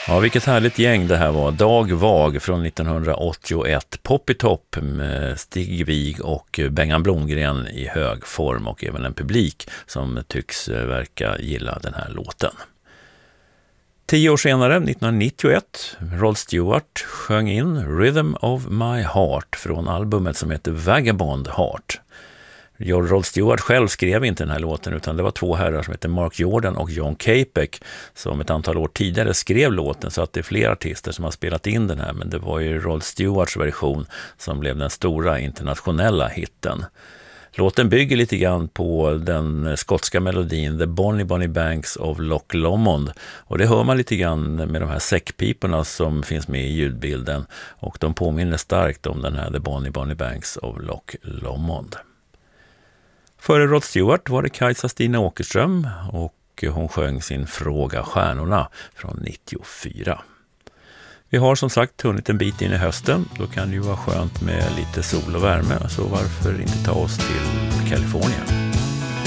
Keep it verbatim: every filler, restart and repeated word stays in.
Ja, vilket härligt gäng det här var. Dag Vag från nittonhundraåttioett. Poppy Top med Stig Wig och Bengan Blomgren i hög form och även en publik som tycks verka gilla den här låten. Tio år senare, nittonhundranittioett, Rod Stewart sjöng in Rhythm of My Heart från albumet som heter Vagabond Heart. Rod Stewart själv skrev inte den här låten utan det var två herrar som heter Mark Jordan och John Capek som ett antal år tidigare skrev låten, så att det är fler artister som har spelat in den här, men det var ju Rod Stewarts version som blev den stora internationella hitten. Låten bygger lite grann på den skotska melodin The Bonnie Bonnie Banks of Loch Lomond, och det hör man lite grann med de här säckpiporna som finns med i ljudbilden, och de påminner starkt om den här The Bonnie Bonnie Banks of Loch Lomond. Före Rod Stewart var det Kajsa Stina Åkerström och hon sjöng sin Fråga stjärnorna från nittiofyra. Vi har som sagt hunnit en bit in i hösten, då kan det ju vara skönt med lite sol och värme, så varför inte ta oss till Kalifornien?